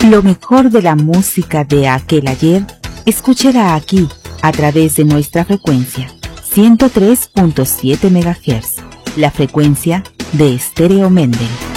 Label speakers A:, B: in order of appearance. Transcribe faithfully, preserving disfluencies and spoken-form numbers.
A: Lo mejor de la música de aquel ayer, escúchela aquí, a través de nuestra frecuencia, ciento tres punto siete megahertz, la frecuencia de Estéreo Mendel.